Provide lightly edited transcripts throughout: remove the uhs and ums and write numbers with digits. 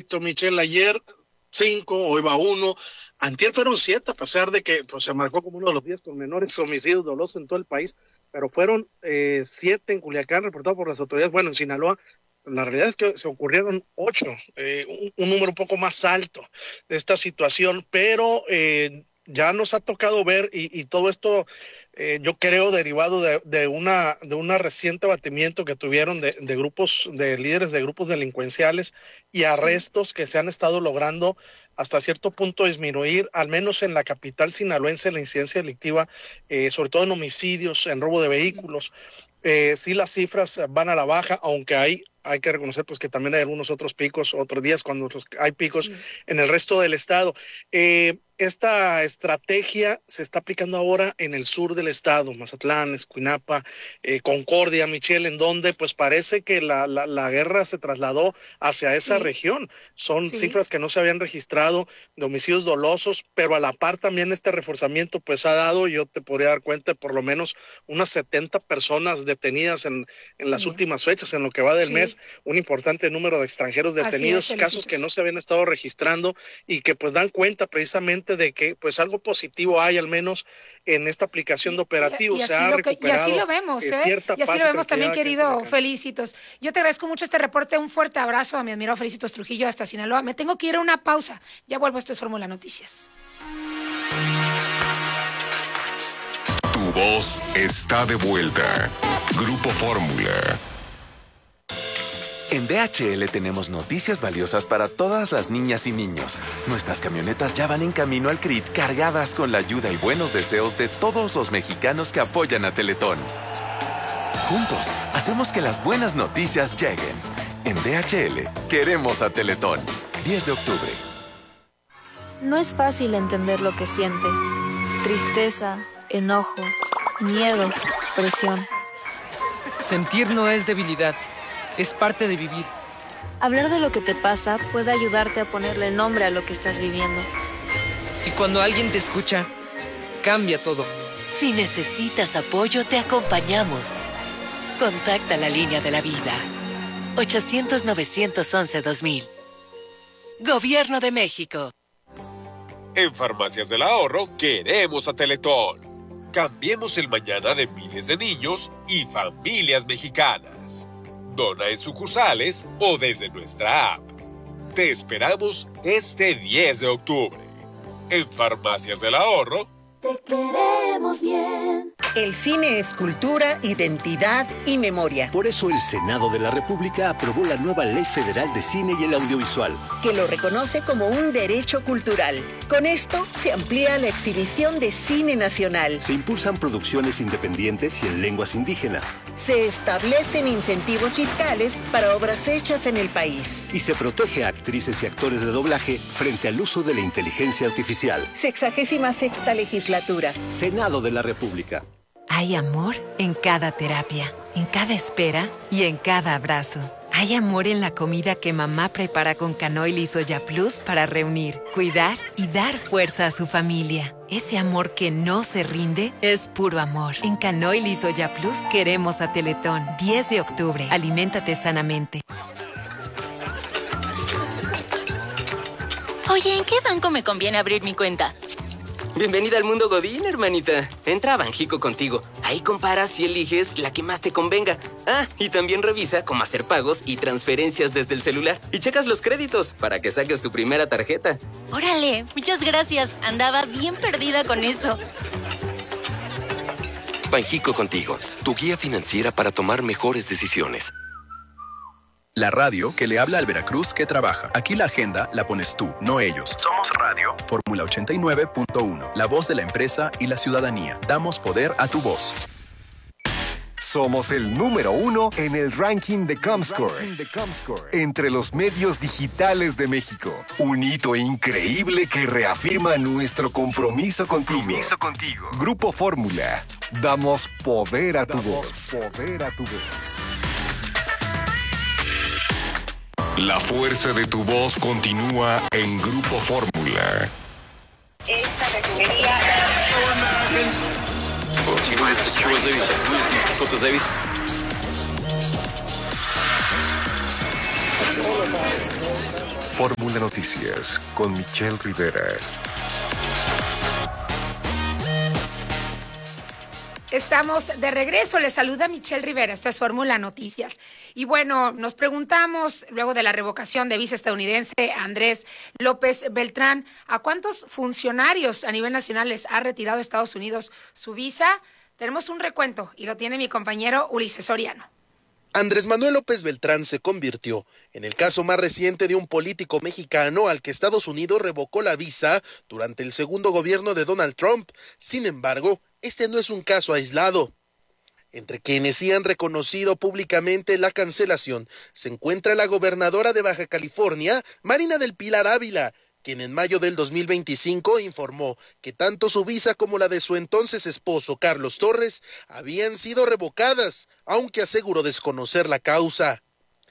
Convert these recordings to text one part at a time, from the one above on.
correcto, Michelle. Ayer 5, hoy va 1. Antier fueron 7, a pesar de que pues, se marcó como uno de los días con menores homicidios dolosos en todo el país, pero fueron 7 en Culiacán, reportado por las autoridades. Bueno, en Sinaloa, la realidad es que se ocurrieron 8, un número un poco más alto de esta situación, pero ya nos ha tocado ver, y todo esto yo creo derivado de una reciente abatimiento que tuvieron de grupos, de líderes de grupos delincuenciales y arrestos que se han estado logrando hasta cierto punto disminuir, al menos en la capital sinaloense, la incidencia delictiva, sobre todo en homicidios, en robo de vehículos. Sí, las cifras van a la baja, aunque hay que reconocer pues que también hay algunos otros picos, otros días cuando hay picos en el resto del estado. Esta estrategia se está aplicando ahora en el sur del estado, Mazatlán, Escuinapa, Concordia, Michelle, en donde pues parece que la guerra se trasladó hacia esa región. Son cifras que no se habían registrado de homicidios dolosos, pero a la par también este reforzamiento pues ha dado, yo te podría dar cuenta, por lo menos unas 70 personas detenidas en las últimas fechas, en lo que va del mes, un importante número de extranjeros detenidos, casos que no se habían estado registrando y que pues dan cuenta precisamente de que pues algo positivo hay al menos en esta aplicación de operativos. Se ha recuperado y así lo vemos, cierta y así paz lo vemos también, querido que Felicitos. Yo te agradezco mucho este reporte, un fuerte abrazo a mi admirado Felicitos Trujillo hasta Sinaloa. Me tengo que ir a una pausa, ya vuelvo, esto es Fórmula Noticias. Tu voz está de vuelta. Grupo Fórmula. En DHL tenemos noticias valiosas para todas las niñas y niños. Nuestras camionetas ya van en camino al CRIT cargadas con la ayuda y buenos deseos de todos los mexicanos que apoyan a Teletón. Juntos, hacemos que las buenas noticias lleguen. En DHL, queremos a Teletón. 10 de octubre. No es fácil entender lo que sientes. Tristeza, enojo, miedo, presión. Sentir no es debilidad. Es parte de vivir. Hablar de lo que te pasa puede ayudarte a ponerle nombre a lo que estás viviendo. Y cuando alguien te escucha, cambia todo. Si necesitas apoyo, te acompañamos. Contacta la línea de la vida. 800-911-2000. Gobierno de México. En Farmacias del Ahorro queremos a Teletón. Cambiemos el mañana de miles de niños y familias mexicanas. Dona en sucursales o desde nuestra app. Te esperamos este 10 de octubre. En Farmacias del Ahorro. Te queremos bien. El cine es cultura, identidad y memoria. Por eso el Senado de la República aprobó la nueva Ley Federal de Cine y el Audiovisual, que lo reconoce como un derecho cultural. Con esto se amplía la exhibición de cine nacional. Se impulsan producciones independientes y en lenguas indígenas. Se establecen incentivos fiscales para obras hechas en el país. Y se protege a actrices y actores de doblaje frente al uso de la inteligencia artificial. 66ª legislatura. Senado de la República. Hay amor en cada terapia, en cada espera y en cada abrazo. Hay amor en la comida que mamá prepara con Canoil y Soya Plus para reunir, cuidar y dar fuerza a su familia. Ese amor que no se rinde es puro amor. En Canoil y Soya Plus queremos a Teletón. 10 de octubre. Aliméntate sanamente. Oye, ¿en qué banco me conviene abrir mi cuenta? Bienvenida al mundo Godín, hermanita. Entra a Banjico Contigo. Ahí comparas y eliges la que más te convenga. Ah, y también revisa cómo hacer pagos y transferencias desde el celular. Y checas los créditos para que saques tu primera tarjeta. Órale, muchas gracias. Andaba bien perdida con eso. Banjico Contigo, tu guía financiera para tomar mejores decisiones. La radio que le habla al Veracruz que trabaja. Aquí la agenda la pones tú, no ellos. Somos radio. Fórmula 89.1. La voz de la empresa y la ciudadanía. Damos poder a tu voz. Somos el número 1 en el ranking de Comscore. Entre los medios digitales de México. Un hito increíble que reafirma nuestro compromiso contigo. Grupo Fórmula. Damos poder a tu voz. La fuerza de tu voz continúa en Grupo Fórmula. Esta refinería... Fórmula Noticias con Michelle Rivera. Estamos de regreso, les saluda Michelle Rivera, esto es Fórmula Noticias. Y bueno, nos preguntamos, luego de la revocación de visa estadounidense Andrés López Beltrán, ¿a cuántos funcionarios a nivel nacional les ha retirado Estados Unidos su visa? Tenemos un recuento y lo tiene mi compañero Ulises Soriano. Andrés Manuel López Beltrán se convirtió en el caso más reciente de un político mexicano al que Estados Unidos revocó la visa durante el segundo gobierno de Donald Trump. Sin embargo, este no es un caso aislado. Entre quienes sí han reconocido públicamente la cancelación se encuentra la gobernadora de Baja California, Marina del Pilar Ávila, quien en mayo del 2025 informó que tanto su visa como la de su entonces esposo, Carlos Torres, habían sido revocadas, aunque aseguró desconocer la causa.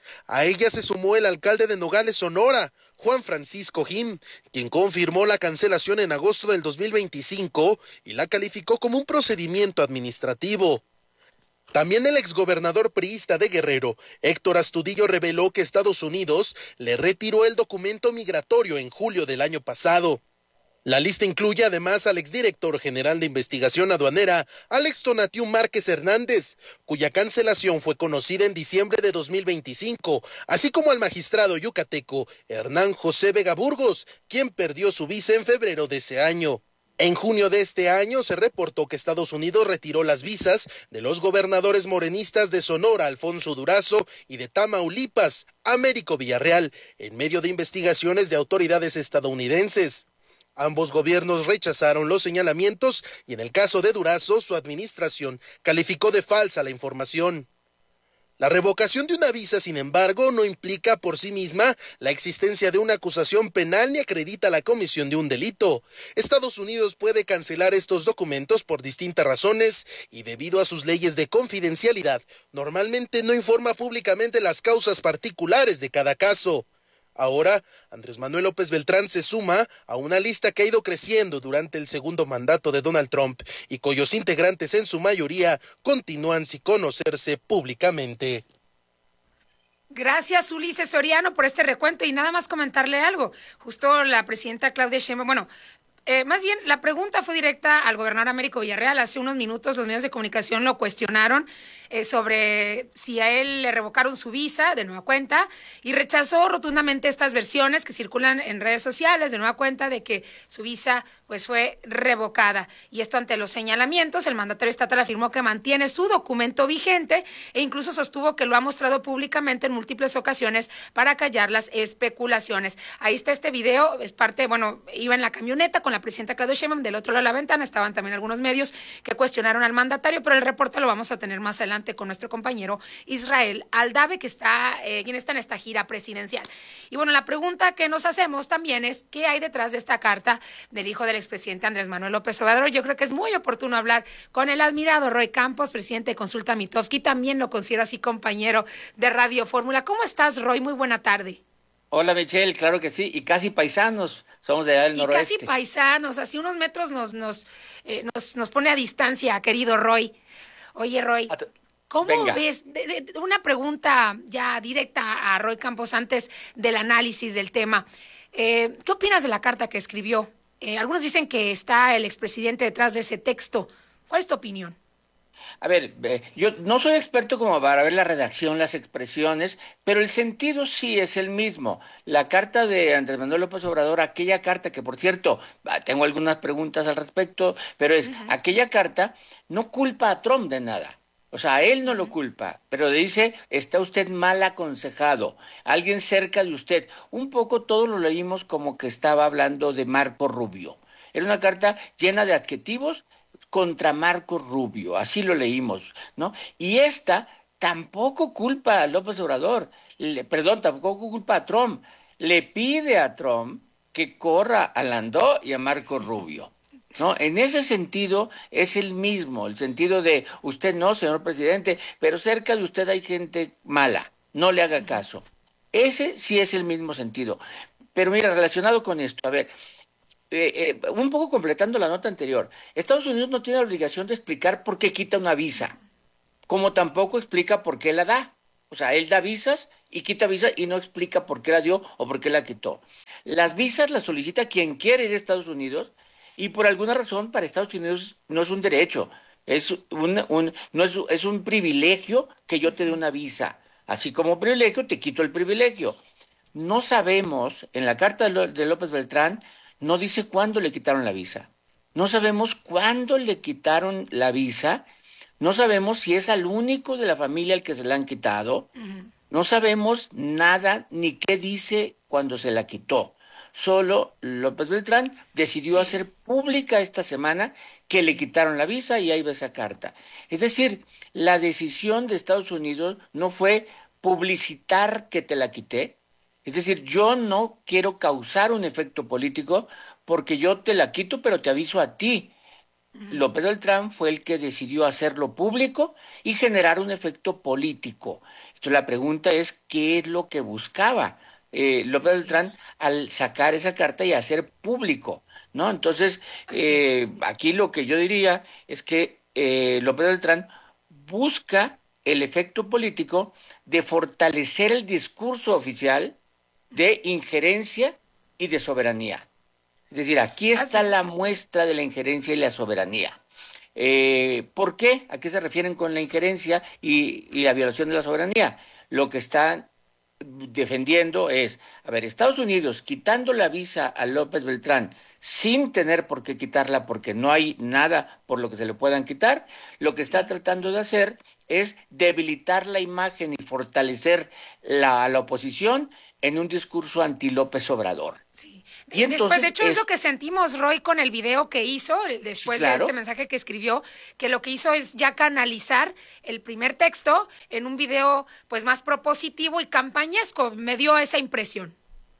A ella se sumó el alcalde de Nogales, Sonora, Juan Francisco Jim, quien confirmó la cancelación en agosto del 2025 y la calificó como un procedimiento administrativo. También el exgobernador priista de Guerrero, Héctor Astudillo, reveló que Estados Unidos le retiró el documento migratorio en julio del año pasado. La lista incluye además al exdirector general de investigación aduanera, Alex Tonatiu Márquez Hernández, cuya cancelación fue conocida en diciembre de 2025, así como al magistrado yucateco Hernán José Vega Burgos, quien perdió su visa en febrero de ese año. En junio de este año se reportó que Estados Unidos retiró las visas de los gobernadores morenistas de Sonora, Alfonso Durazo, y de Tamaulipas, Américo Villarreal, en medio de investigaciones de autoridades estadounidenses. Ambos gobiernos rechazaron los señalamientos y en el caso de Durazo, su administración calificó de falsa la información. La revocación de una visa, sin embargo, no implica por sí misma la existencia de una acusación penal ni acredita la comisión de un delito. Estados Unidos puede cancelar estos documentos por distintas razones y debido a sus leyes de confidencialidad, normalmente no informa públicamente las causas particulares de cada caso. Ahora, Andrés Manuel López Beltrán se suma a una lista que ha ido creciendo durante el segundo mandato de Donald Trump y cuyos integrantes en su mayoría continúan sin conocerse públicamente. Gracias, Ulises Soriano, por este recuento y nada más comentarle algo. Justo la presidenta Claudia Sheinbaum, más bien, la pregunta fue directa al gobernador Américo Villarreal. Hace unos minutos los medios de comunicación lo cuestionaron sobre si a él le revocaron su visa de nueva cuenta y rechazó rotundamente estas versiones que circulan en redes sociales de nueva cuenta de que su visa pues fue revocada. Y esto ante los señalamientos, el mandatario estatal afirmó que mantiene su documento vigente e incluso sostuvo que lo ha mostrado públicamente en múltiples ocasiones para callar las especulaciones. Ahí está este video, es parte, iba en la camioneta con la presidenta Claudia Sheinbaum, del otro lado de la ventana estaban también algunos medios que cuestionaron al mandatario, pero el reporte lo vamos a tener más adelante con nuestro compañero Israel Aldave, quien está en esta gira presidencial. Y bueno, la pregunta que nos hacemos también es, ¿qué hay detrás de esta carta del hijo del expresidente Andrés Manuel López Obrador? Yo creo que es muy oportuno hablar con el admirado Roy Campos, presidente de Consulta Mitofsky, también lo considero así compañero de Radio Fórmula. ¿Cómo estás, Roy? Muy buena tarde. Hola, Michelle, claro que sí, y casi paisanos, somos de allá del noroeste. Y casi paisanos, así unos metros nos pone a distancia, querido Roy. Oye, Roy, ¿cómo ves? Una pregunta ya directa a Roy Campos antes del análisis del tema. ¿Qué opinas de la carta que escribió? Algunos dicen que está el expresidente detrás de ese texto. ¿Cuál es tu opinión? A ver, yo no soy experto como para ver la redacción, las expresiones, pero el sentido sí es el mismo. La carta de Andrés Manuel López Obrador, aquella carta que, por cierto, tengo algunas preguntas al respecto, pero aquella carta no culpa a Trump de nada. O sea, a él no lo culpa, pero dice, está usted mal aconsejado, alguien cerca de usted. Un poco todos lo leímos como que estaba hablando de Marco Rubio. Era una carta llena de adjetivos contra Marco Rubio, así lo leímos, ¿no? Y esta tampoco culpa a López Obrador, tampoco culpa a Trump, le pide a Trump que corra a Landó y a Marco Rubio, ¿no? En ese sentido es el mismo, el sentido de usted no, señor presidente, pero cerca de usted hay gente mala, no le haga caso. Ese sí es el mismo sentido. Pero mira, relacionado con esto, a ver, un poco completando la nota anterior, Estados Unidos no tiene la obligación de explicar por qué quita una visa, como tampoco explica por qué la da. O sea, él da visas y quita visa y no explica por qué la dio o por qué la quitó. Las visas las solicita quien quiere ir a Estados Unidos y por alguna razón para Estados Unidos no es un derecho, es un privilegio que yo te dé una visa. Así como privilegio, te quito el privilegio. No sabemos, en la carta de López Beltrán, no dice cuándo le quitaron la visa. No sabemos cuándo le quitaron la visa. No sabemos si es al único de la familia al que se la han quitado. No sabemos nada ni qué dice cuando se la quitó. Solo López Beltrán decidió hacer pública esta semana que le quitaron la visa y ahí va esa carta. Es decir, la decisión de Estados Unidos no fue publicitar que te la quité. Es decir, yo no quiero causar un efecto político porque yo te la quito, pero te aviso a ti. López Beltrán fue el que decidió hacerlo público y generar un efecto político. Entonces la pregunta es, ¿qué es lo que buscaba López Beltrán al sacar esa carta y hacer público, ¿no? Entonces, aquí lo que yo diría es que López Beltrán busca el efecto político de fortalecer el discurso oficial de injerencia y de soberanía. Es decir, aquí está la muestra de la injerencia y la soberanía. ¿Por qué? ¿A qué se refieren con la injerencia y la violación de la soberanía? Lo que están defendiendo es, a ver, Estados Unidos quitando la visa a López Beltrán sin tener por qué quitarla porque no hay nada por lo que se le puedan quitar, lo que está tratando de hacer es debilitar la imagen y fortalecer la oposición en un discurso anti-López Obrador. Sí. Y entonces, de hecho, es lo que sentimos, Roy, con el video que hizo, después de este mensaje que escribió, que lo que hizo es ya canalizar el primer texto en un video pues más propositivo y campañesco. Me dio esa impresión.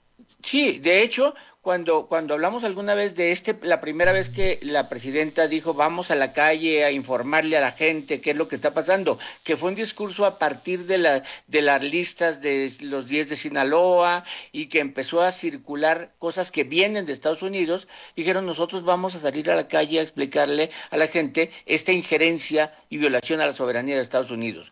Sí, de hecho, cuando hablamos alguna vez de la primera vez que la presidenta dijo vamos a la calle a informarle a la gente qué es lo que está pasando, que fue un discurso a partir de las listas de los 10 de Sinaloa y que empezó a circular cosas que vienen de Estados Unidos, dijeron nosotros vamos a salir a la calle a explicarle a la gente esta injerencia y violación a la soberanía de Estados Unidos.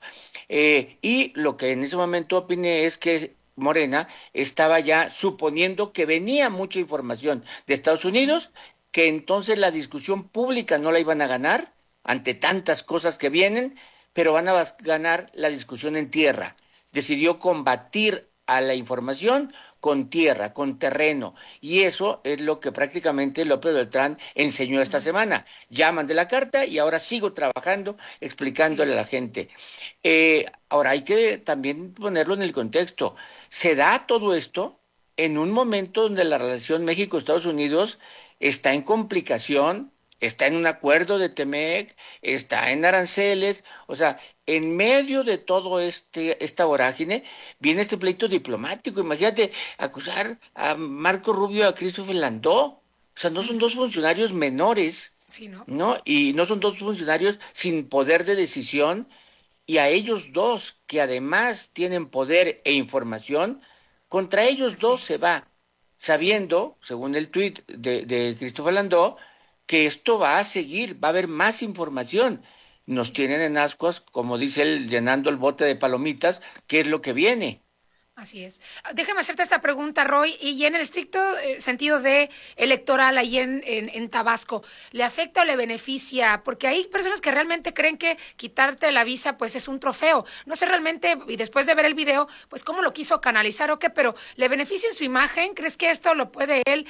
Y lo que en ese momento opiné es que Morena estaba ya suponiendo que venía mucha información de Estados Unidos, que entonces la discusión pública no la iban a ganar ante tantas cosas que vienen, pero van a ganar la discusión en tierra. Decidió combatir a la información con tierra, con terreno, y eso es lo que prácticamente López Beltrán enseñó esta semana. Ya mandé la carta y ahora sigo trabajando, explicándole a la gente. Ahora hay que también ponerlo en el contexto. Se da todo esto en un momento donde la relación México-Estados Unidos está en complicación, está en un acuerdo de TEMEC, está en aranceles, o sea, en medio de todo esta vorágine viene este pleito diplomático. Imagínate acusar a Marco Rubio y a Christopher Landó, o sea, no son dos funcionarios menores, sí, ¿no? Y no son dos funcionarios sin poder de decisión, y a ellos dos, que además tienen poder e información, contra ellos dos se va, sabiendo, según el tuit de Christopher Landó, que esto va a seguir, va a haber más información. Nos tienen en ascuas, como dice él, llenando el bote de palomitas, ¿qué es lo que viene? Así es. Déjame hacerte esta pregunta, Roy, y en el estricto sentido de electoral ahí en Tabasco, ¿le afecta o le beneficia? Porque hay personas que realmente creen que quitarte la visa pues es un trofeo. No sé realmente, y después de ver el video, pues cómo lo quiso canalizar o qué, pero ¿le beneficia en su imagen? ¿Crees que esto lo puede él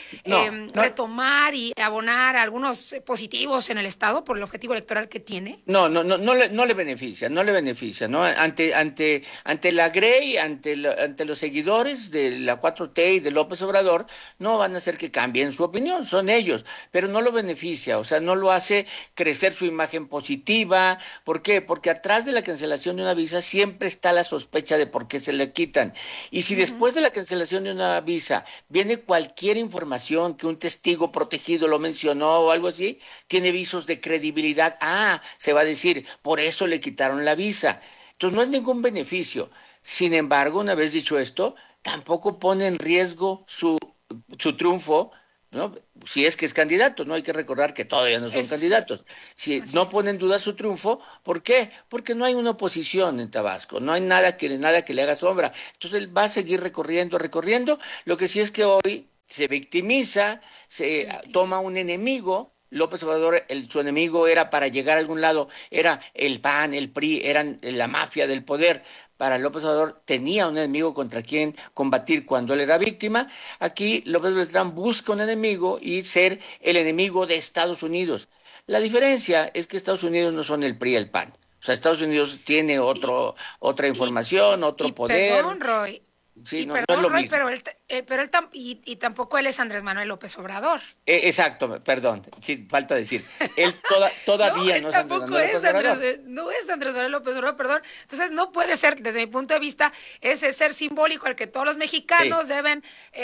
retomar y abonar algunos positivos en el Estado por el objetivo electoral que tiene? No le beneficia, ¿no? Ante la Grey, ante los seguidores de la 4T y de López Obrador, no van a hacer que cambien su opinión, son ellos, pero no lo beneficia, o sea, no lo hace crecer su imagen positiva. ¿Por qué? Porque atrás de la cancelación de una visa siempre está la sospecha de por qué se le quitan. Y si después de la cancelación de una visa viene cualquier información que un testigo protegido lo mencionó o algo así, tiene visos de credibilidad. Se va a decir, por eso le quitaron la visa. Entonces no es ningún beneficio. Sin embargo, una vez dicho esto, tampoco pone en riesgo su triunfo ¿no? Si es que es candidato, no hay que recordar que todavía no son candidatos. Si no pone en duda su triunfo, ¿por qué? Porque no hay una oposición en Tabasco, no hay nada que le haga sombra. Entonces él va a seguir recorriendo. Lo que sí es que hoy se victimiza, toma un enemigo. López Obrador, su enemigo era para llegar a algún lado, era el PAN, el PRI, eran la mafia del poder. Para López Obrador tenía un enemigo contra quien combatir cuando él era víctima. Aquí López Beltrán busca un enemigo y ser el enemigo de Estados Unidos. La diferencia es que Estados Unidos no son el PRI y el PAN. O sea, Estados Unidos tiene otra información, otro poder. Perdón, Roy. Sí, perdón, no es lo Roy, mismo. pero él tampoco él es Andrés Manuel López Obrador. Exacto, perdón, sí, falta decir. Él todavía no es Andrés Manuel López Obrador. No es Andrés Manuel López Obrador, perdón. Entonces no puede ser, desde mi punto de vista, ese ser simbólico al que todos los mexicanos deben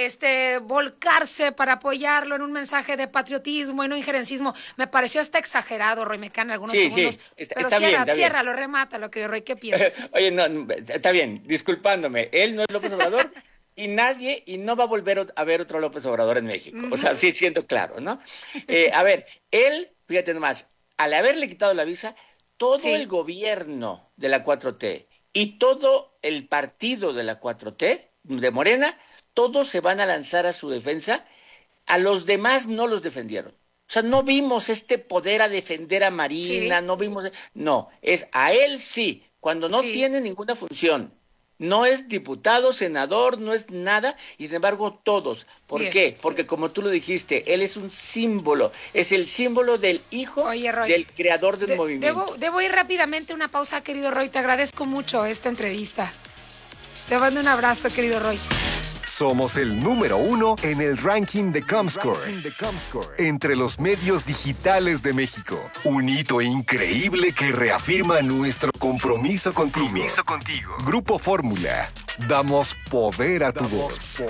volcarse para apoyarlo en un mensaje de patriotismo y no injerencismo. Me pareció hasta exagerado, Roy, me quedan algunos segundos. Está pero bien. ciérralo, remátalo, querido Roy, ¿qué piensas? Oye, no, está bien, disculpándome, él no es López Obrador y no va a volver a ver otro López Obrador en México. O sea, sí, siendo claro, ¿no? A ver, él, fíjate nomás, al haberle quitado la visa, todo el gobierno de la 4T y todo el partido de la 4T, de Morena, todos se van a lanzar a su defensa. A los demás no los defendieron. O sea, no vimos este poder a defender a Marina, no, es a él sí, cuando no tiene ninguna función. No es diputado, senador, no es nada, y sin embargo todos. ¿Por qué? Porque como tú lo dijiste, él es un símbolo, es el símbolo del hijo del creador del movimiento. Debo ir rápidamente a una pausa, querido Roy, te agradezco mucho esta entrevista. Te mando un abrazo, querido Roy. Somos el número 1 en el ranking de Comscore, entre los medios digitales de México. Un hito increíble que reafirma nuestro compromiso contigo. Grupo Fórmula. Damos poder a tu voz.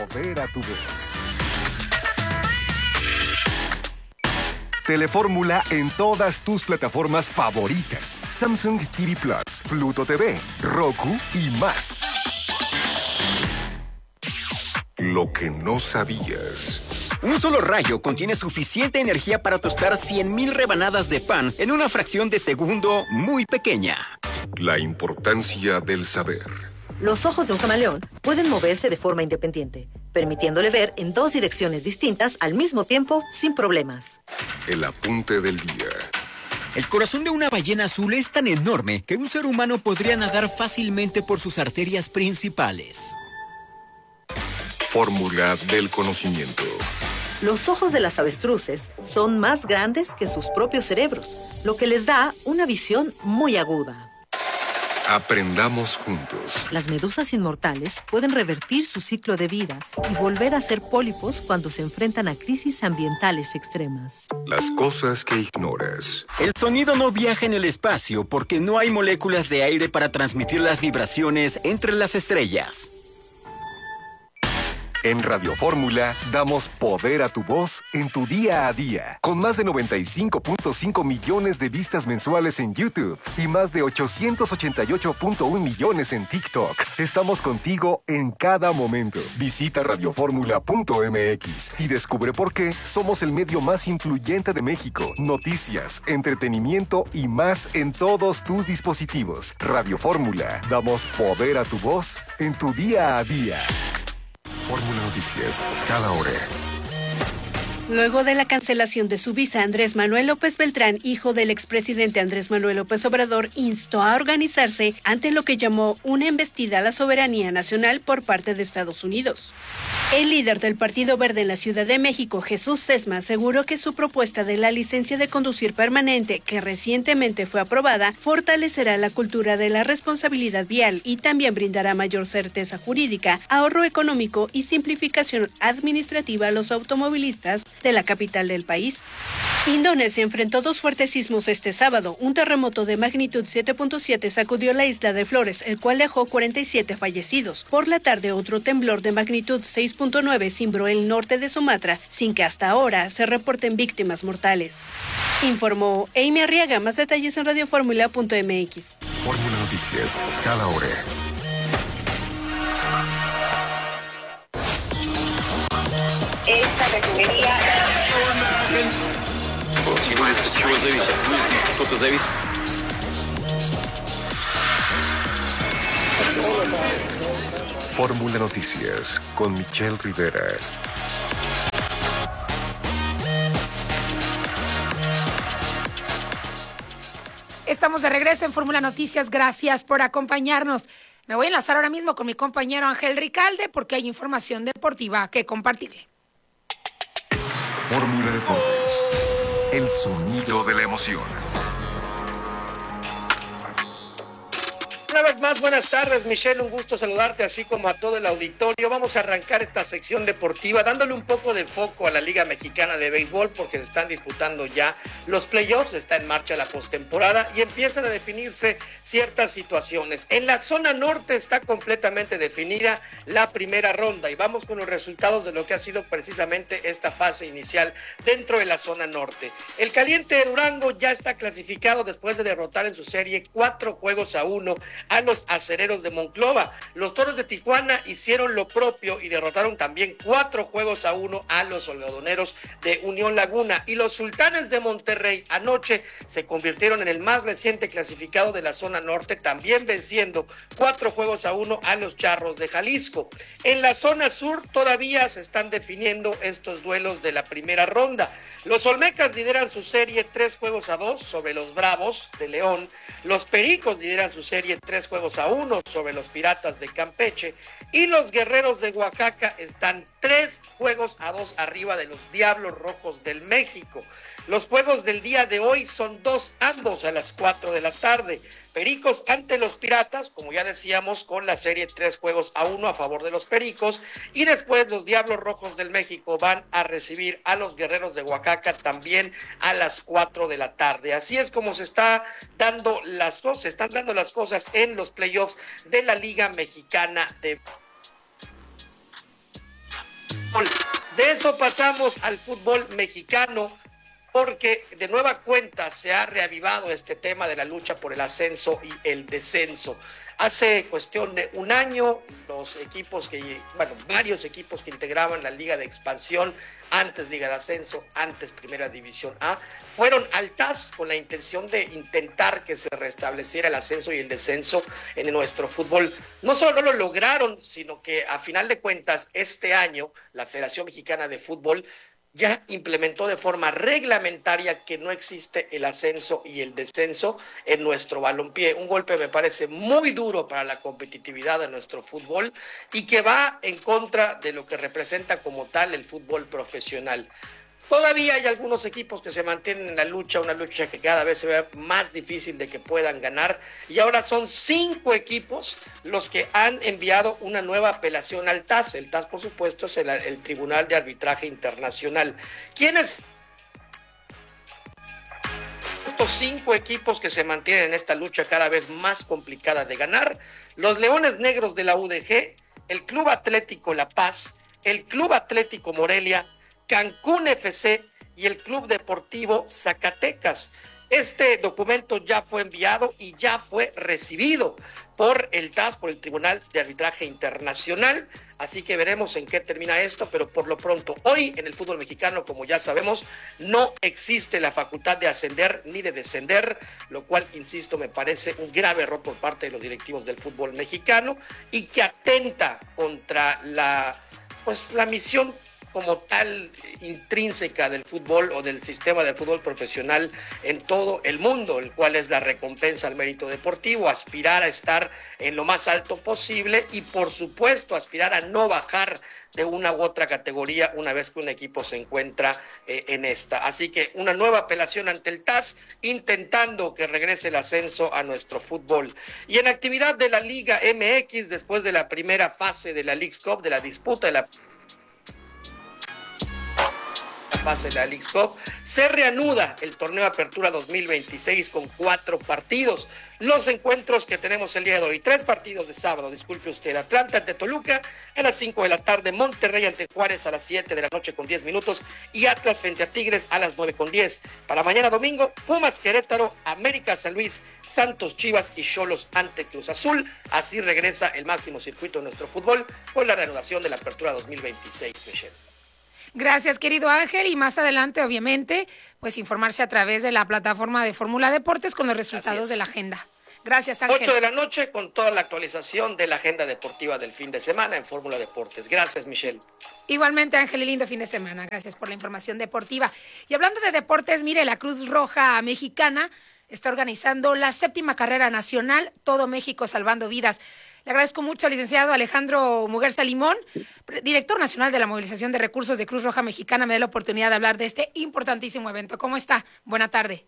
Telefórmula en todas tus plataformas favoritas. Samsung TV Plus, Pluto TV, Roku y más. Lo que no sabías. Un solo rayo contiene suficiente energía para tostar 100,000 rebanadas de pan en una fracción de segundo muy pequeña. La importancia del saber. Los ojos de un camaleón pueden moverse de forma independiente, permitiéndole ver en dos direcciones distintas al mismo tiempo sin problemas. El apunte del día. El corazón de una ballena azul es tan enorme que un ser humano podría nadar fácilmente por sus arterias principales. Fórmula del conocimiento. Los ojos de las avestruces son más grandes que sus propios cerebros, lo que les da una visión muy aguda. Aprendamos juntos. Las medusas inmortales pueden revertir su ciclo de vida y volver a ser pólipos cuando se enfrentan a crisis ambientales extremas. Las cosas que ignoras. El sonido no viaja en el espacio porque no hay moléculas de aire para transmitir las vibraciones entre las estrellas. En Radio Fórmula damos poder a tu voz en tu día a día. Con más de 95.5 millones de vistas mensuales en YouTube y más de 888.1 millones en TikTok. Estamos contigo en cada momento. Visita radioformula.mx y descubre por qué somos el medio más influyente de México. Noticias, entretenimiento y más en todos tus dispositivos. Radio Fórmula. Damos poder a tu voz en tu día a día. Fórmula Noticias, cada hora. Luego de la cancelación de su visa, Andrés Manuel López Beltrán, hijo del expresidente Andrés Manuel López Obrador, instó a organizarse ante lo que llamó una embestida a la soberanía nacional por parte de Estados Unidos. El líder del Partido Verde en la Ciudad de México, Jesús Sesma, aseguró que su propuesta de la licencia de conducir permanente, que recientemente fue aprobada, fortalecerá la cultura de la responsabilidad vial y también brindará mayor certeza jurídica, ahorro económico y simplificación administrativa a los automovilistas de la capital del país. Indonesia enfrentó dos fuertes sismos este sábado. Un terremoto de magnitud 7.7 sacudió la isla de Flores, el cual dejó 47 fallecidos. Por la tarde, otro temblor de magnitud 6.9 cimbró el norte de Sumatra, sin que hasta ahora se reporten víctimas mortales. Informó Amy Arriaga. Más detalles en radioformula.mx. Fórmula Noticias, cada hora. Esta refinería Fórmula Noticias con Michelle Rivera. Estamos de regreso en Fórmula Noticias. Gracias por acompañarnos. Me voy a enlazar ahora mismo con mi compañero Ángel Ricalde porque hay información deportiva que compartirle. Fórmula Deportes. El sonido de la emoción. Una vez más, buenas tardes, Michelle, un gusto saludarte, así como a todo el auditorio. Vamos a arrancar esta sección deportiva dándole un poco de foco a la Liga Mexicana de Béisbol porque se están disputando ya los playoffs, está en marcha la postemporada y empiezan a definirse ciertas situaciones. En la zona norte está completamente definida la primera ronda y vamos con los resultados de lo que ha sido precisamente esta fase inicial dentro de la zona norte. El Caliente de Durango ya está clasificado después de derrotar en su serie 4-1 a los Acereros de Monclova. Los Toros de Tijuana hicieron lo propio y derrotaron también 4-1 a los Algodoneros de Unión Laguna. Y los Sultanes de Monterrey anoche se convirtieron en el más reciente clasificado de la zona norte, también venciendo 4-1 a los Charros de Jalisco. En la zona sur todavía se están definiendo estos duelos de la primera ronda. Los Olmecas lideran su serie 3-2 sobre los Bravos de León. Los Pericos lideran su serie 3-1 sobre los Piratas de Campeche. Y los Guerreros de Oaxaca están 3-2 arriba de los Diablos Rojos del México. Los juegos del día de hoy son dos, ambos a las 4 de la tarde. Pericos ante los Piratas, como ya decíamos, con la serie 3-1 a favor de los Pericos, y después los Diablos Rojos del México van a recibir a los Guerreros de Oaxaca también a las 4 de la tarde. Así es como se están dando las cosas en los playoffs de la Liga Mexicana de Fútbol. De eso pasamos al fútbol mexicano, porque de nueva cuenta se ha reavivado este tema de la lucha por el ascenso y el descenso. Hace cuestión de un año, varios equipos que integraban la Liga de Expansión, antes Liga de Ascenso, antes Primera División A, fueron al TAS con la intención de intentar que se restableciera el ascenso y el descenso en nuestro fútbol. No solo no lo lograron, sino que a final de cuentas este año la Federación Mexicana de Fútbol ya implementó de forma reglamentaria que no existe el ascenso y el descenso en nuestro balompié. Un golpe me parece muy duro para la competitividad de nuestro fútbol y que va en contra de lo que representa como tal el fútbol profesional. Todavía hay algunos equipos que se mantienen en la lucha, una lucha que cada vez se ve más difícil de que puedan ganar, y ahora son 5 equipos los que han enviado una nueva apelación al TAS. El TAS, por supuesto, es el Tribunal de Arbitraje Internacional. ¿Quiénes? Estos 5 equipos que se mantienen en esta lucha cada vez más complicada de ganar: los Leones Negros de la UDG, el Club Atlético La Paz, el Club Atlético Morelia, Cancún FC y el Club Deportivo Zacatecas. Este documento ya fue enviado y ya fue recibido por el TAS, por el Tribunal de Arbitraje Internacional, así que veremos en qué termina esto, pero por lo pronto, hoy en el fútbol mexicano, como ya sabemos, no existe la facultad de ascender ni de descender, lo cual, insisto, me parece un grave error por parte de los directivos del fútbol mexicano y que atenta contra la misión como tal intrínseca del fútbol o del sistema de fútbol profesional en todo el mundo, el cual es la recompensa al mérito deportivo, aspirar a estar en lo más alto posible y, por supuesto, aspirar a no bajar de una u otra categoría una vez que un equipo se encuentra en esta. Así que una nueva apelación ante el TAS, intentando que regrese el ascenso a nuestro fútbol. Y en actividad de la Liga MX, después de la primera fase de la Leagues Cup, de la disputa de la fase de la Leagues Cup, se reanuda el torneo Apertura 2026 con 4 partidos. Los encuentros que tenemos el día de hoy: 3 partidos de sábado, disculpe usted: Atlanta ante Toluca a las 5 de la tarde, Monterrey ante Juárez a las 7 de la noche con 10 minutos y Atlas frente a Tigres a las 9:10. Para mañana domingo, Pumas Querétaro, América San Luis, Santos Chivas y Xolos ante Cruz Azul. Así regresa el máximo circuito de nuestro fútbol con la reanudación de la Apertura 2026, Michelle. Gracias, querido Ángel, y más adelante, obviamente, pues informarse a través de la plataforma de Fórmula Deportes con los resultados de la agenda. Gracias, Ángel. 8 de la noche con toda la actualización de la agenda deportiva del fin de semana en Fórmula Deportes. Gracias, Michelle. Igualmente, Ángel, y lindo fin de semana. Gracias por la información deportiva. Y hablando de deportes, mire, la Cruz Roja Mexicana está organizando la 7ª carrera nacional, Todo México Salvando Vidas. Le agradezco mucho al licenciado Alejandro Muguerza Limón, director nacional de la movilización de recursos de Cruz Roja Mexicana. Me da la oportunidad de hablar de este importantísimo evento. ¿Cómo está? Buena tarde.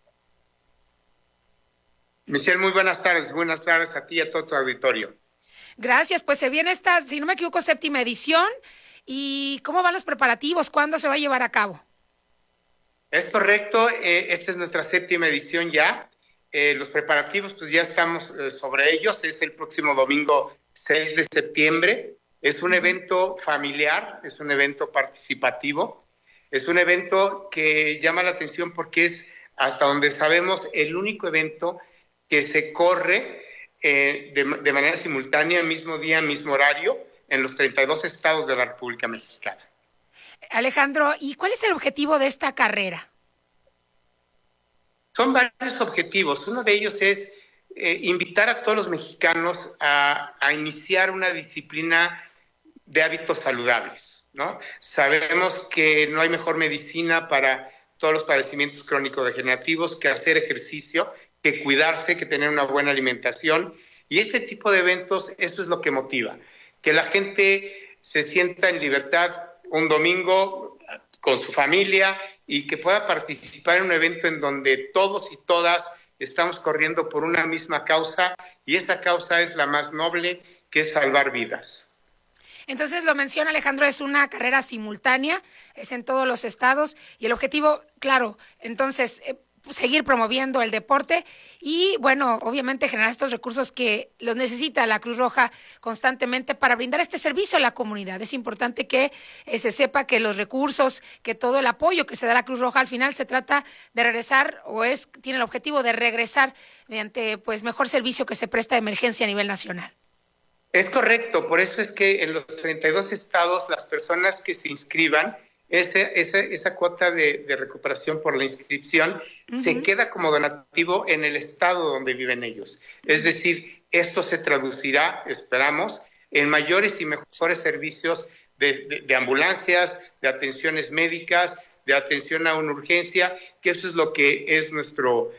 Michelle, muy buenas tardes. Buenas tardes a ti y a todo tu auditorio. Gracias. Pues se viene esta, si no me equivoco, 7ª edición. ¿Y cómo van los preparativos? ¿Cuándo se va a llevar a cabo? Es correcto. Esta es nuestra 7ª edición ya. Los preparativos, pues ya estamos sobre ellos. Es el próximo domingo 6 de septiembre. Es un evento familiar, es un evento participativo. Es un evento que llama la atención porque es, hasta donde sabemos, el único evento que se corre de manera simultánea, mismo día, mismo horario, en los 32 estados de la República Mexicana. Alejandro, ¿y cuál es el objetivo de esta carrera? Son varios objetivos. Uno de ellos es invitar a todos los mexicanos a iniciar una disciplina de hábitos saludables, ¿no? Sabemos que no hay mejor medicina para todos los padecimientos crónico-degenerativos que hacer ejercicio, que cuidarse, que tener una buena alimentación. Y este tipo de eventos, esto es lo que motiva, que la gente se sienta en libertad un domingo con su familia y que pueda participar en un evento en donde todos y todas estamos corriendo por una misma causa, y esta causa es la más noble, que es salvar vidas. Entonces, lo menciona Alejandro, es una carrera simultánea, es en todos los estados, y el objetivo, claro, entonces, seguir promoviendo el deporte y, bueno, obviamente generar estos recursos que los necesita la Cruz Roja constantemente para brindar este servicio a la comunidad. Es importante que se sepa que los recursos, que todo el apoyo que se da a la Cruz Roja al final se trata de regresar, tiene el objetivo de regresar mediante pues mejor servicio que se presta de emergencia a nivel nacional. Es correcto, por eso es que en los 32 estados las personas que se inscriban, esa cuota de recuperación por la inscripción se queda como donativo en el estado donde viven ellos. Es decir, esto se traducirá, esperamos, en mayores y mejores servicios de ambulancias, de atenciones médicas, de atención a una urgencia, que eso es lo que es nuestro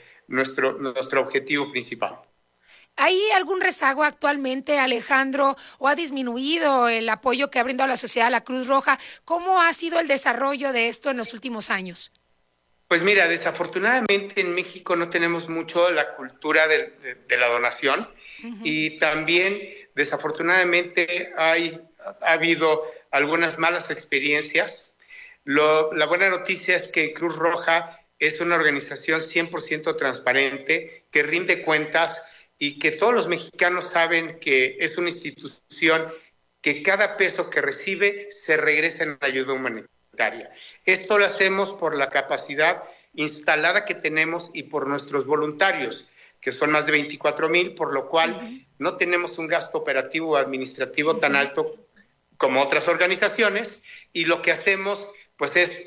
objetivo principal. ¿Hay algún rezago actualmente, Alejandro, o ha disminuido el apoyo que ha brindado la sociedad a la Cruz Roja? ¿Cómo ha sido el desarrollo de esto en los últimos años? Pues mira, desafortunadamente en México no tenemos mucho la cultura de la donación, y también desafortunadamente ha habido algunas malas experiencias. La buena noticia es que Cruz Roja es una organización 100% transparente, que rinde cuentas, y que todos los mexicanos saben que es una institución que cada peso que recibe se regresa en ayuda humanitaria. Esto lo hacemos por la capacidad instalada que tenemos y por nuestros voluntarios, que son más de 24,000, por lo cual no tenemos un gasto operativo o administrativo tan alto como otras organizaciones, y lo que hacemos pues es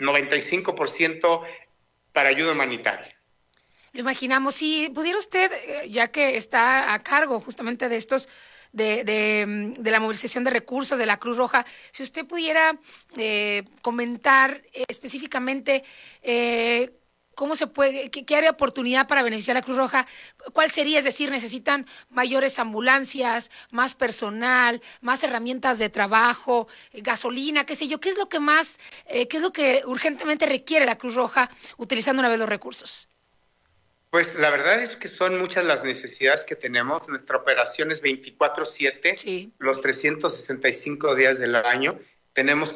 95% para ayuda humanitaria. Lo imaginamos. Si pudiera usted, ya que está a cargo justamente de estos, de la movilización de recursos de la Cruz Roja, si usted pudiera comentar específicamente cómo se puede, qué área de oportunidad para beneficiar a la Cruz Roja, ¿cuál sería? Es decir, ¿necesitan mayores ambulancias, más personal, más herramientas de trabajo, gasolina, qué sé yo? ¿Qué es lo que más, qué es lo que urgentemente requiere la Cruz Roja utilizando una vez los recursos? Pues la verdad es que son muchas las necesidades que tenemos. Nuestra operación es 24/7, los 365 días del año. Tenemos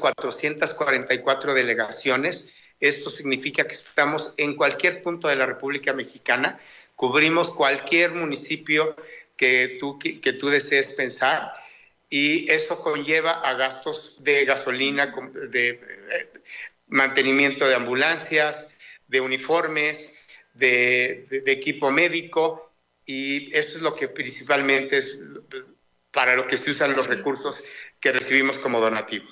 444 delegaciones. Esto significa que estamos en cualquier punto de la República Mexicana. Cubrimos cualquier municipio que tú desees pensar, y eso conlleva a gastos de gasolina, de mantenimiento de ambulancias, de uniformes, de equipo médico, y eso es lo que principalmente es para lo que se usan los recursos que recibimos como donativos.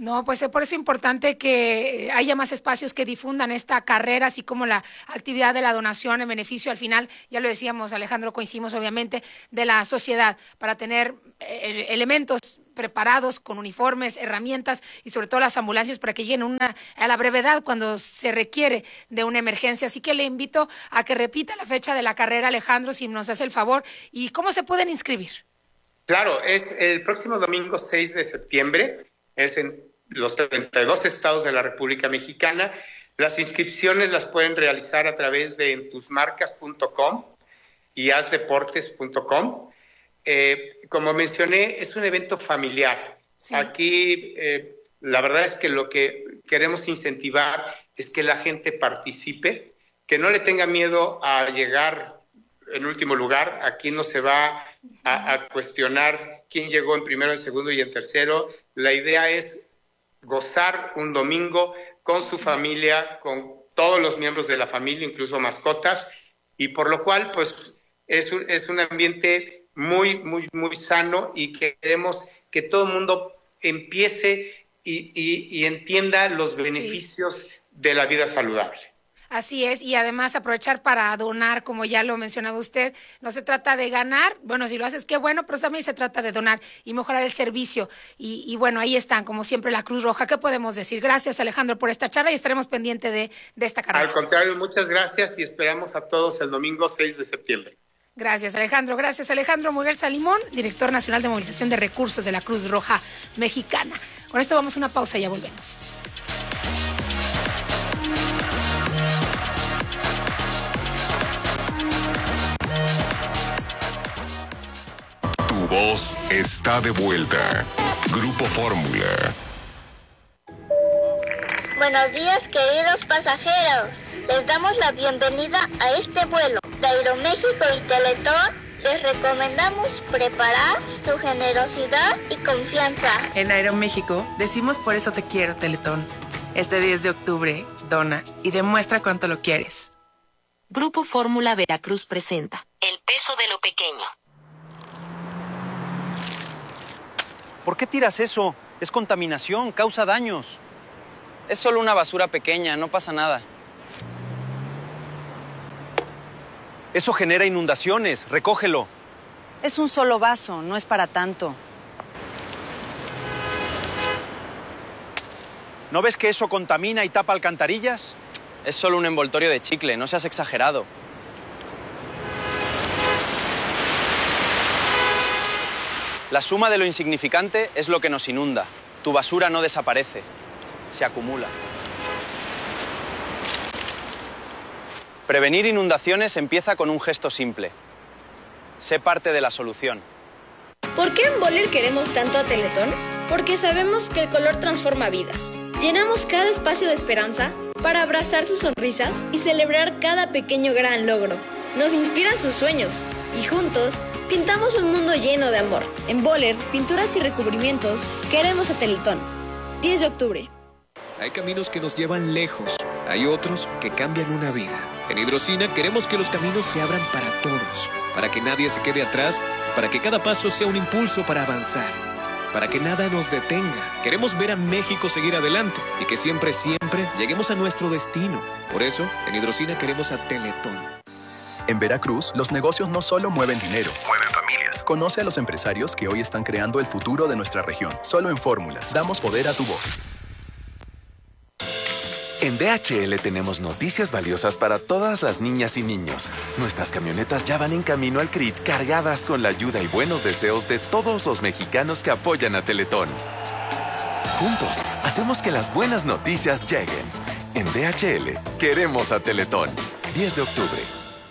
No, pues por eso es importante que haya más espacios que difundan esta carrera, así como la actividad de la donación en beneficio al final, ya lo decíamos Alejandro, coincidimos obviamente, de la sociedad, para tener elementos preparados con uniformes, herramientas y sobre todo las ambulancias para que lleguen a la brevedad cuando se requiere de una emergencia. Así que le invito a que repita la fecha de la carrera, Alejandro, si nos hace el favor, y cómo se pueden inscribir. Claro, es el próximo domingo 6 de septiembre, es en los 32 estados de la República Mexicana. Las inscripciones las pueden realizar a través de entusmarcas.com y hazdeportes.com. Como mencioné, es un evento familiar. Sí. Aquí la verdad es que lo que queremos incentivar es que la gente participe, que no le tenga miedo a llegar en último lugar. Aquí no se va a cuestionar quién llegó en primero, en segundo y en tercero. La idea es gozar un domingo con su familia, con todos los miembros de la familia, incluso mascotas, y por lo cual pues es un ambiente muy sano, y queremos que todo el mundo empiece y entienda los beneficios de la vida saludable. Así es, y además aprovechar para donar, como ya lo mencionaba usted. No se trata de ganar, bueno, si lo haces, qué bueno, pero también se trata de donar y mejorar el servicio. Y bueno, ahí están, como siempre, la Cruz Roja. ¿Qué podemos decir? Gracias, Alejandro, por esta charla, y estaremos pendientes de esta carrera. Al contrario, muchas gracias, y esperamos a todos el domingo 6 de septiembre. Gracias, Alejandro. Gracias, Alejandro Muguerza Limón, director nacional de movilización de recursos de la Cruz Roja Mexicana. Con esto vamos a una pausa y ya volvemos. Tu voz está de vuelta. Grupo Fórmula. Buenos días, queridos pasajeros. Les damos la bienvenida a este vuelo. De Aeroméxico y Teletón les recomendamos preparar su generosidad y confianza. En Aeroméxico decimos por eso te quiero, Teletón. Este 10 de octubre, dona y demuestra cuánto lo quieres. Grupo Fórmula Veracruz presenta El peso de lo pequeño. ¿Por qué tiras eso? Es contaminación, causa daños. Es solo una basura pequeña, no pasa nada. Eso genera inundaciones, recógelo. Es un solo vaso, no es para tanto. ¿No ves que eso contamina y tapa alcantarillas? Es solo un envoltorio de chicle, no seas exagerado. La suma de lo insignificante es lo que nos inunda. Tu basura no desaparece, se acumula. Prevenir inundaciones empieza con un gesto simple. Sé parte de la solución. ¿Por qué en Boller queremos tanto a Teletón? Porque sabemos que el color transforma vidas. Llenamos cada espacio de esperanza para abrazar sus sonrisas y celebrar cada pequeño gran logro. Nos inspiran sus sueños y juntos pintamos un mundo lleno de amor. En Boller, pinturas y recubrimientos, queremos a Teletón. 10 de octubre. Hay caminos que nos llevan lejos, hay otros que cambian una vida. En Hidrocina queremos que los caminos se abran para todos, para que nadie se quede atrás, para que cada paso sea un impulso para avanzar, para que nada nos detenga. Queremos ver a México seguir adelante y que siempre lleguemos a nuestro destino. Por eso, en Hidrocina queremos a Teletón. En Veracruz, los negocios no solo mueven dinero, mueven familias. Conoce a los empresarios que hoy están creando el futuro de nuestra región. Solo en Fórmula, damos poder a tu voz. En DHL tenemos noticias valiosas para todas las niñas y niños. Nuestras camionetas ya van en camino al CRIT cargadas con la ayuda y buenos deseos de todos los mexicanos que apoyan a Teletón. Juntos, hacemos que las buenas noticias lleguen. En DHL, queremos a Teletón. 10 de octubre.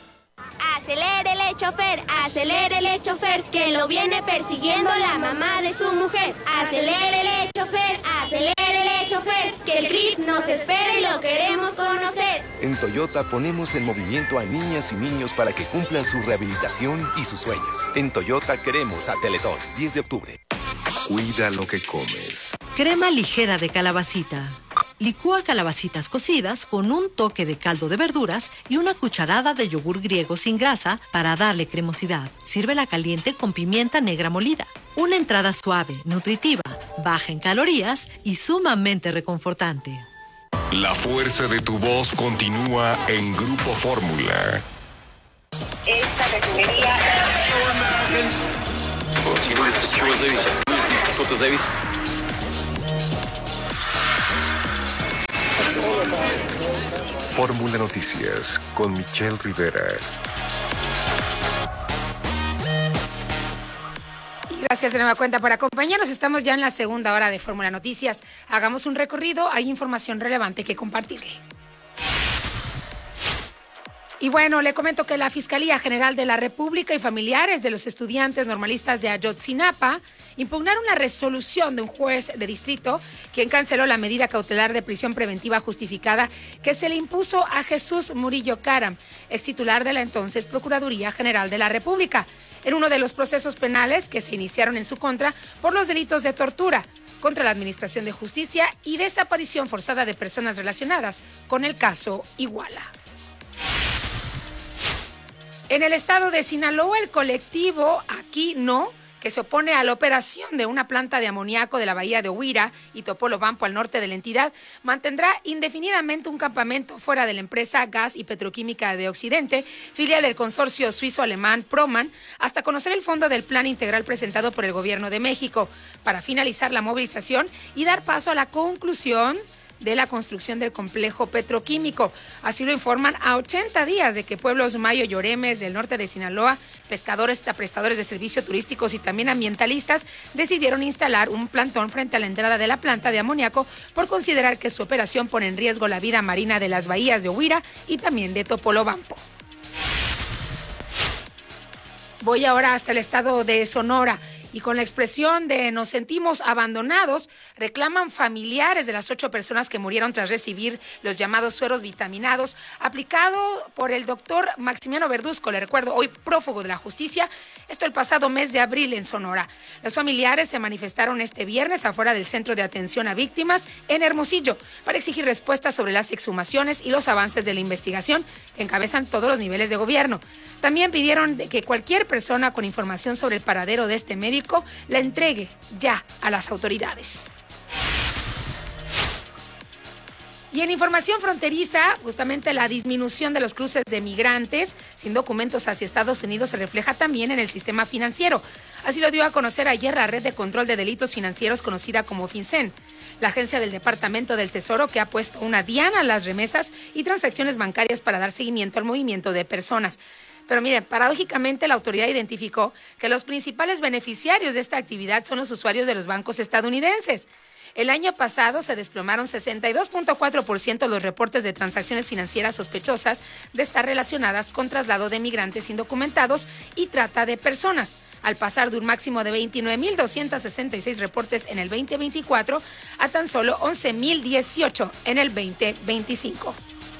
Acelérele, chofer, que lo viene persiguiendo la mamá de su mujer. Acelérele, chofer, que el CRIT nos espera y lo queremos conocer. En Toyota ponemos en movimiento a niñas y niños para que cumplan su rehabilitación y sus sueños. En Toyota queremos a Teletón. 10 de octubre. Cuida lo que comes. Crema ligera de calabacita. Licúa calabacitas cocidas con un toque de caldo de verduras y una cucharada de yogur griego sin grasa para darle cremosidad. Sírvela caliente con pimienta negra molida. Una entrada suave, nutritiva, baja en calorías y sumamente reconfortante. La fuerza de tu voz continúa en Grupo Fórmula. Esta refinería... Fórmula Noticias con Michelle Rivera. Gracias de nueva cuenta por acompañarnos. Estamos ya en la segunda hora de Fórmula Noticias. Hagamos un recorrido, hay información relevante que compartirle. Y bueno, le comento que la Fiscalía General de la República y familiares de los estudiantes normalistas de Ayotzinapa impugnaron la resolución de un juez de distrito quien canceló la medida cautelar de prisión preventiva justificada que se le impuso a Jesús Murillo Caram, ex titular de la entonces Procuraduría General de la República, en uno de los procesos penales que se iniciaron en su contra por los delitos de tortura contra la Administración de Justicia y desaparición forzada de personas relacionadas con el caso Iguala. En el estado de Sinaloa, el colectivo Aquí No, que se opone a la operación de una planta de amoníaco de la bahía de Huira y Topolobampo al norte de la entidad, mantendrá indefinidamente un campamento fuera de la empresa Gas y Petroquímica de Occidente, filial del consorcio suizo-alemán Proman, hasta conocer el fondo del plan integral presentado por el Gobierno de México, para finalizar la movilización y dar paso a la conclusión de la construcción del complejo petroquímico. Así lo informan a 80 días de que pueblos mayo y oremes del norte de Sinaloa, pescadores, prestadores de servicios turísticos y también ambientalistas decidieron instalar un plantón frente a la entrada de la planta de amoníaco por considerar que su operación pone en riesgo la vida marina de las bahías de Huira y también de Topolobampo. Voy ahora hasta el estado de Sonora. Y con la expresión de nos sentimos abandonados, reclaman familiares de las 8 personas que murieron tras recibir los llamados sueros vitaminados aplicado por el doctor Maximiano Verduzco, le recuerdo, hoy prófugo de la justicia, esto el pasado mes de abril en Sonora. Los familiares se manifestaron este viernes afuera del Centro de Atención a Víctimas en Hermosillo para exigir respuestas sobre las exhumaciones y los avances de la investigación que encabezan todos los niveles de gobierno. También pidieron que cualquier persona con información sobre el paradero de este médico la entregue ya a las autoridades. Y en información fronteriza, justamente la disminución de los cruces de migrantes sin documentos hacia Estados Unidos se refleja también en el sistema financiero. Así lo dio a conocer ayer la Red de Control de Delitos Financieros conocida como FinCEN, la agencia del Departamento del Tesoro que ha puesto una diana a las remesas y transacciones bancarias para dar seguimiento al movimiento de personas. Pero miren, paradójicamente la autoridad identificó que los principales beneficiarios de esta actividad son los usuarios de los bancos estadounidenses. El año pasado se desplomaron 62.4% los reportes de transacciones financieras sospechosas de estar relacionadas con traslado de migrantes indocumentados y trata de personas, al pasar de un máximo de 29.266 reportes en el 2024 a tan solo 11.018 en el 2025.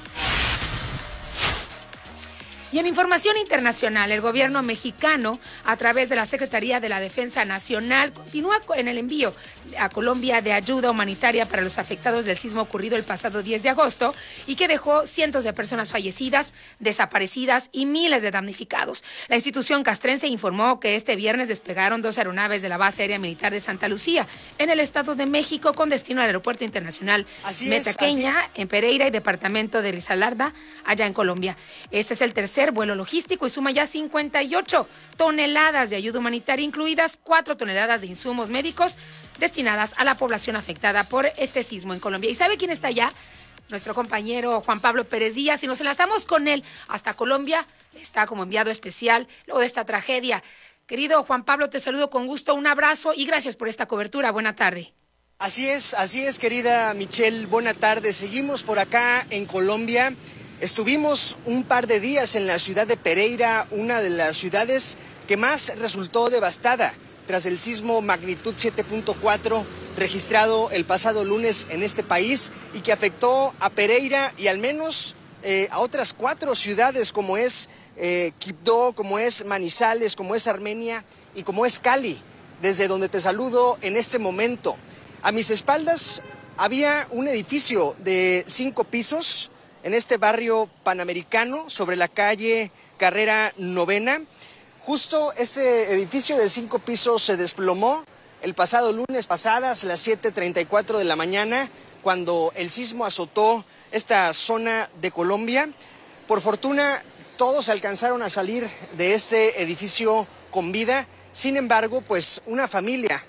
Y en información internacional, el gobierno mexicano, a través de la Secretaría de la Defensa Nacional, continúa en el envío a Colombia de ayuda humanitaria para los afectados del sismo ocurrido el pasado 10 de agosto y que dejó cientos de personas fallecidas, desaparecidas y miles de damnificados. La institución castrense informó que este viernes despegaron 2 aeronaves de la Base Aérea Militar de Santa Lucía, en el Estado de México, con destino al Aeropuerto Internacional Metaqueña, en Pereira, y Departamento de Risaralda, allá en Colombia. Este es el tercer vuelo logístico y suma ya 58 toneladas de ayuda humanitaria, incluidas 4 toneladas de insumos médicos destinadas a la población afectada por este sismo en Colombia. ¿Y sabe quién está allá? Nuestro compañero Juan Pablo Pérez Díaz, y nos enlazamos con él hasta Colombia. Está como enviado especial luego de esta tragedia. Querido Juan Pablo, te saludo con gusto, un abrazo y gracias por esta cobertura. Buena tarde. Así es, querida Michelle, buena tarde. Seguimos por acá en Colombia. Estuvimos un par de días en la ciudad de Pereira, una de las ciudades que más resultó devastada tras el sismo magnitud 7.4 registrado el pasado lunes en este país y que afectó a Pereira y al menos a otras 4 ciudades como es Quibdó, como es Manizales, como es Armenia y como es Cali, desde donde te saludo en este momento. A mis espaldas Había un edificio de 5 pisos en este barrio panamericano sobre la calle Carrera Novena. Justo este edificio de 5 pisos se desplomó el pasado lunes pasadas a las 7:34 de la mañana, cuando el sismo azotó esta zona de Colombia. Por fortuna, todos alcanzaron a salir de este edificio con vida. Sin embargo, pues una familia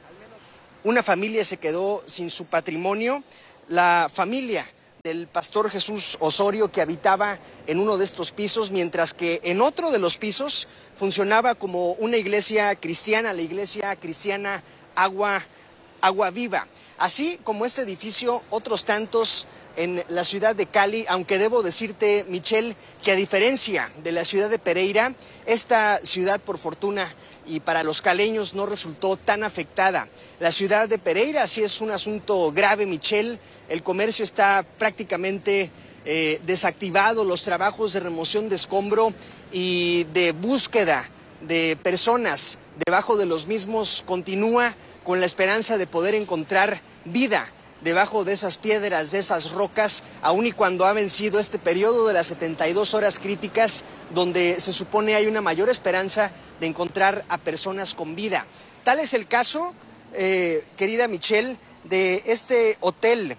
se quedó sin su patrimonio. La familia del pastor Jesús Osorio, que habitaba en uno de estos pisos, mientras que en otro de los pisos funcionaba como una iglesia cristiana, la iglesia cristiana Agua Viva. Así como este edificio, otros tantos en la ciudad de Cali, aunque debo decirte, Michelle, que a diferencia de la ciudad de Pereira, esta ciudad, por fortuna, y para los caleños no resultó tan afectada. La ciudad de Pereira sí es un asunto grave, Michelle. El comercio está prácticamente desactivado, los trabajos de remoción de escombro y de búsqueda de personas debajo de los mismos continúa, con la esperanza de poder encontrar vida debajo de esas piedras, de esas rocas, aun y cuando ha vencido este periodo de las 72 horas críticas, donde se supone hay una mayor esperanza de encontrar a personas con vida. Tal es el caso, querida Michelle, de este hotel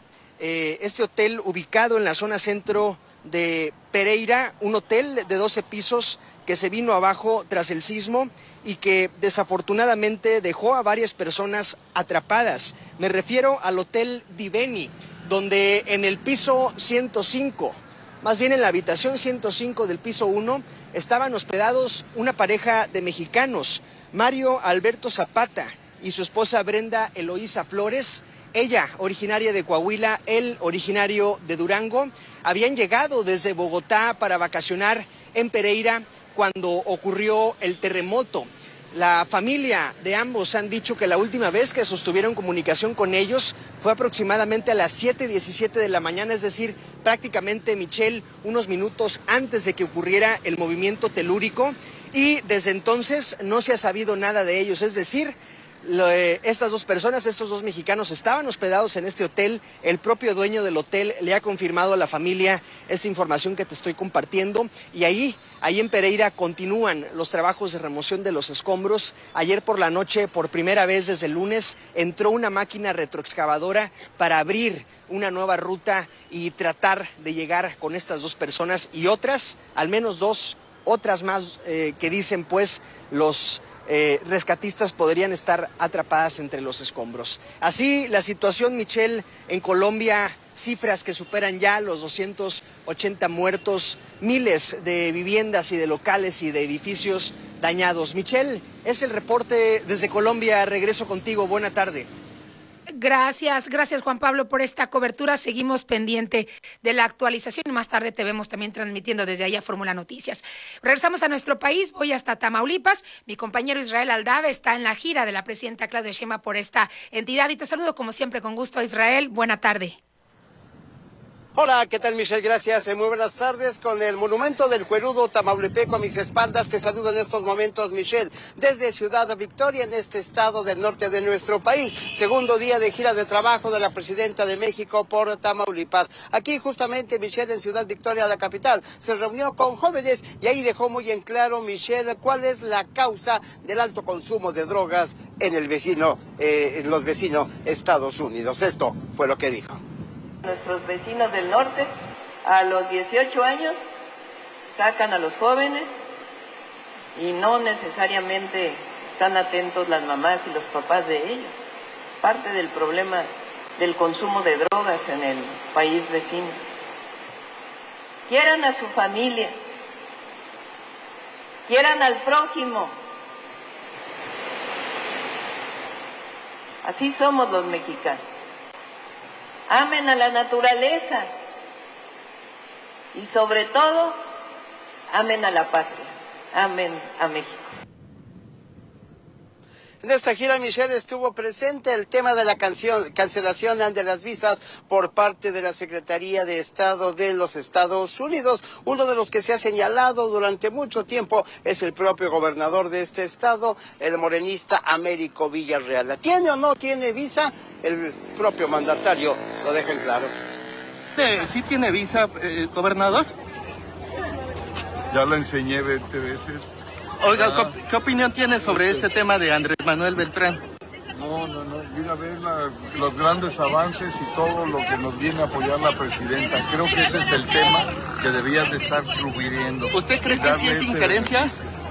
ubicado en la zona centro de Pereira, un hotel de 12 pisos que se vino abajo tras el sismo y que desafortunadamente dejó a varias personas atrapadas. Me refiero al Hotel Diveni, donde en el piso 105, más bien en la habitación 105 del piso 1, estaban hospedados una pareja de mexicanos, Mario Alberto Zapata y su esposa Brenda Eloísa Flores. Ella, originaria de Coahuila, él, originario de Durango. Habían llegado desde Bogotá para vacacionar en Pereira cuando ocurrió el terremoto. La familia de ambos han dicho que la última vez que sostuvieron comunicación con ellos fue aproximadamente a las 7:17 de la mañana, es decir, prácticamente, Michelle, unos minutos antes de que ocurriera el movimiento telúrico, y desde entonces no se ha sabido nada de ellos, es decir, estas dos personas, estos dos mexicanos estaban hospedados en este hotel. El propio dueño del hotel le ha confirmado a la familia esta información que te estoy compartiendo, y ahí en Pereira continúan los trabajos de remoción de los escombros. Ayer por la noche, por primera vez desde el lunes, entró una máquina retroexcavadora para abrir una nueva ruta y tratar de llegar con estas dos personas y otras, al menos dos, otras más que dicen pues los rescatistas podrían estar atrapadas entre los escombros. Así la situación, Michelle, en Colombia, cifras que superan ya los 280 muertos, miles de viviendas y de locales y de edificios dañados. Michelle, es el reporte desde Colombia. Regreso contigo. Buena tarde. Gracias Juan Pablo por esta cobertura. Seguimos pendiente de la actualización y más tarde te vemos también transmitiendo desde allá Fórmula Noticias. Regresamos a nuestro país, voy hasta Tamaulipas. Mi compañero Israel Aldave está en la gira de la presidenta Claudia Sheinbaum por esta entidad y te saludo como siempre con gusto, Israel. Buena tarde. Hola, ¿qué tal, Michelle? Gracias. Muy buenas tardes. Con el monumento del cuerudo tamaulipeco a mis espaldas, te saludo en estos momentos, Michelle, desde Ciudad Victoria, en este estado del norte de nuestro país. Segundo día de gira de trabajo de la presidenta de México por Tamaulipas. Aquí, justamente, Michelle, en Ciudad Victoria, la capital, se reunió con jóvenes y ahí dejó muy en claro, Michelle, cuál es la causa del alto consumo de drogas en los vecinos Estados Unidos. Esto fue lo que dijo. Nuestros vecinos del norte, a los 18 años, sacan a los jóvenes y no necesariamente están atentos las mamás y los papás de ellos. Parte del problema del consumo de drogas en el país vecino. Quieran a su familia, quieran al prójimo. Así somos los mexicanos. Amen a la naturaleza y sobre todo, amen a la patria, amen a México. En esta gira, Michelle, estuvo presente el tema de la cancelación de las visas por parte de la Secretaría de Estado de los Estados Unidos. Uno de los que se ha señalado durante mucho tiempo es el propio gobernador de este estado, el morenista Américo Villarreal. ¿Tiene o no tiene visa? El propio mandatario lo deja en claro. ¿Sí tiene visa, gobernador? Ya la enseñé 20 veces. Oiga, ¿qué opinión tiene sobre este tema de Andrés Manuel Beltrán? No, viene a ver los grandes avances y todo lo que nos viene a apoyar la presidenta. Creo que ese es el tema que debías de estar cubriendo. ¿Usted cree que sí es injerencia?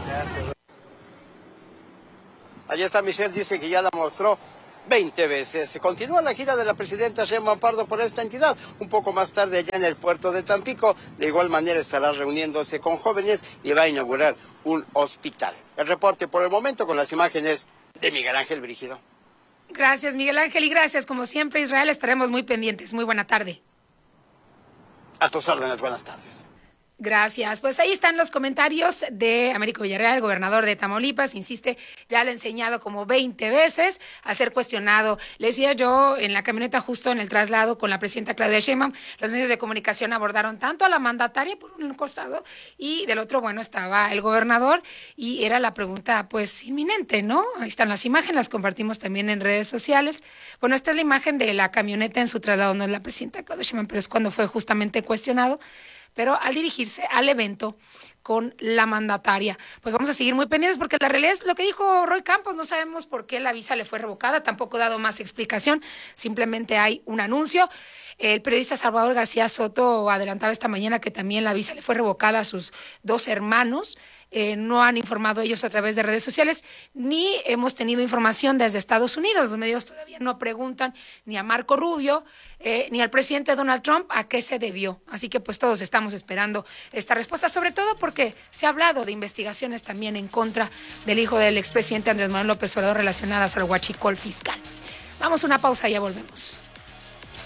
Allí está Michelle, dice que ya la mostró 20 veces. Continúa la gira de la presidenta Sheinbaum Pardo por esta entidad. Un poco más tarde allá en el puerto de Tampico, de igual manera estará reuniéndose con jóvenes y va a inaugurar un hospital. El reporte por el momento con las imágenes de Miguel Ángel Brígido. Gracias, Miguel Ángel, y gracias, como siempre, Israel. Estaremos muy pendientes. Muy buena tarde. A tus órdenes, buenas tardes. Gracias. Pues ahí están los comentarios de Américo Villarreal, gobernador de Tamaulipas. Insiste, ya le he enseñado como 20 veces a ser cuestionado. Le decía yo en la camioneta justo en el traslado con la presidenta Claudia Sheinbaum, los medios de comunicación abordaron tanto a la mandataria por un costado y del otro, bueno, estaba el gobernador y era la pregunta pues inminente, ¿no? Ahí están las imágenes, las compartimos también en redes sociales. Bueno, esta es la imagen de la camioneta en su traslado, no es la presidenta Claudia Sheinbaum, pero es cuando fue justamente cuestionado. Pero al dirigirse al evento con la mandataria, pues vamos a seguir muy pendientes porque la realidad es lo que dijo Roy Campos, no sabemos por qué la visa le fue revocada, tampoco ha dado más explicación, simplemente hay un anuncio. El periodista Salvador García Soto adelantaba esta mañana que también la visa le fue revocada a sus 2 hermanos, no han informado ellos a través de redes sociales, ni hemos tenido información desde Estados Unidos. Los medios todavía no preguntan ni a Marco Rubio, ni al presidente Donald Trump a qué se debió. Así que pues todos estamos esperando esta respuesta, sobre todo porque se ha hablado de investigaciones también en contra del hijo del expresidente Andrés Manuel López Obrador relacionadas al huachicol fiscal. Vamos a una pausa y ya volvemos.